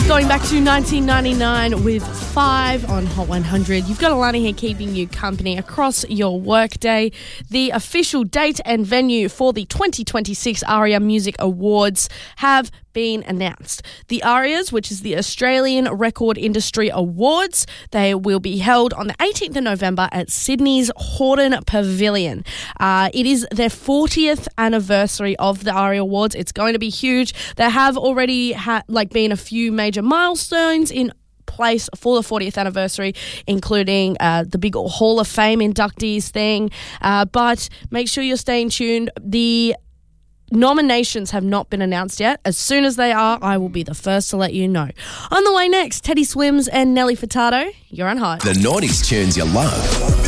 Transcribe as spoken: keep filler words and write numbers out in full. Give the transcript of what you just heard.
Going back to nineteen ninety-nine with Five on Hot one hundred. You've got Alani here keeping you company across your workday. The official date and venue for the twenty twenty-six ARIA Music Awards have been announced. The ARIAs, which is the Australian Record Industry Awards, they will be held on the eighteenth of November at Sydney's Hordern Pavilion. Uh, it is their fortieth anniversary of the ARIA Awards. It's going to be huge. There have already ha- like been a few major milestones in place for the fortieth anniversary, including uh, the big Hall of Fame inductees thing. Uh, but make sure you're staying tuned. The nominations have not been announced yet. As soon as they are, I will be the first to let you know. On the way next, Teddy Swims and Nelly Furtado. You're on Hot. The nineties tunes you love.